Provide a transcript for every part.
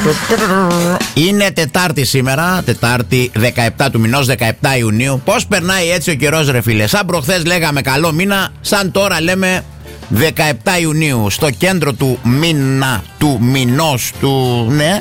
Είναι Τετάρτη σήμερα, Τετάρτη 17 του μηνός, 17 Ιουνίου. Πώς περνάει έτσι ο καιρός, ρε φίλε? Σαν προχθές λέγαμε καλό μήνα, σαν τώρα λέμε 17 Ιουνίου. Στο κέντρο του μήνα, του μηνός, του ναι,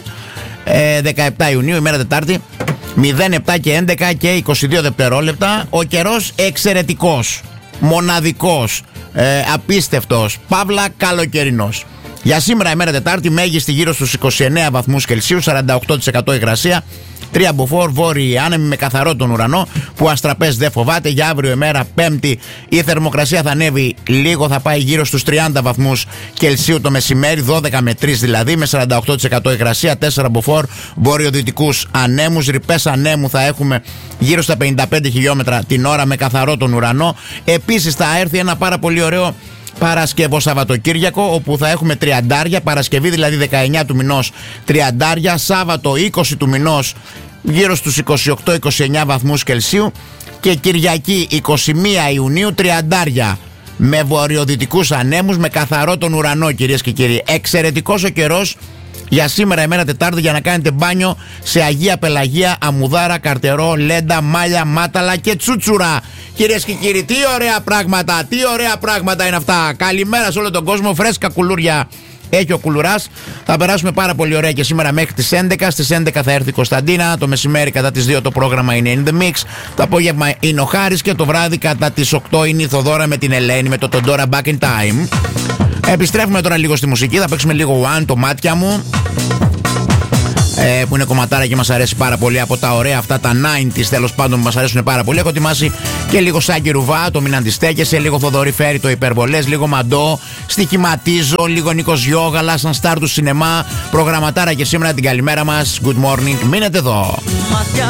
17 Ιουνίου, ημέρα Τετάρτη, 07 και 11 και 22 δευτερόλεπτα. Ο καιρός εξαιρετικός, μοναδικός, απίστευτος, παύλα καλοκαιρινός. Για σήμερα ημέρα Τετάρτη, μέγιστη γύρω στους 29 βαθμούς Κελσίου, 48% υγρασία, 3 μποφόρ, βόρειοι άνεμοι με καθαρό τον ουρανό, που αστραπές δεν φοβάται. Για αύριο ημέρα Πέμπτη η θερμοκρασία θα ανέβει λίγο, θα πάει γύρω στους 30 βαθμούς Κελσίου το μεσημέρι, 12 με 3 δηλαδή, με 48% υγρασία, 4 μποφόρ, βορειοδυτικούς ανέμους, ρηπές ανέμου θα έχουμε γύρω στα 55 χιλιόμετρα την ώρα με καθαρό τον ουρανό. Επίσης θα έρθει ένα πάρα πολύ ωραίο Παρασκευό Σαββατοκύριακο, όπου θα έχουμε τριαντάρια. Παρασκευή δηλαδή 19 του μηνός, τριαντάρια. Σάββατο 20 του μηνός, γύρω στους 28-29 βαθμούς Κελσίου. Και Κυριακή 21 Ιουνίου, τριαντάρια με βορειοδυτικούς ανέμους, με καθαρό τον ουρανό, κυρίες και κύριοι. Εξαιρετικός ο καιρός για σήμερα ημέρα Τετάρτη για να κάνετε μπάνιο σε Αγία Πελαγία, Αμμουδάρα, Καρτερό, Λέντα, Μάλια, Μάταλα και Τσούτσουρα. Κυρίες και κύριοι, τι ωραία πράγματα, τι ωραία πράγματα είναι αυτά. Καλημέρα σε όλο τον κόσμο, φρέσκα κουλούρια έχει ο Κουλουράς. Θα περάσουμε πάρα πολύ ωραία και σήμερα μέχρι τις 11. Στις 11 θα έρθει η Κωνσταντίνα. Το μεσημέρι κατά τις 2 το πρόγραμμα είναι In The Mix. Το απόγευμα είναι ο Χάρης και το βράδυ κατά τις 8 είναι η Θοδώρα με την Ελένη με το Τοντόρα Back in Time. Επιστρέφουμε τώρα λίγο στη μουσική. Θα παίξουμε λίγο One, το μάτια μου, που είναι κομματάρα και μας αρέσει πάρα πολύ, από τα ωραία αυτά τα 90s τέλος πάντων που μας αρέσουν πάρα πολύ. Έχω ετοιμάσει και λίγο Σάκη Ρουβά, το Μην Αντιστέκεσαι, λίγο Θοδωρή Φέρη, το Υπερβολές, λίγο Μαντό, Στοιχηματίζω, λίγο Νίκος Γιώγαλα, σαν στάρ του σινεμά. Προγραμματάρα και σήμερα την καλημέρα μας. Good morning, μείνετε εδώ.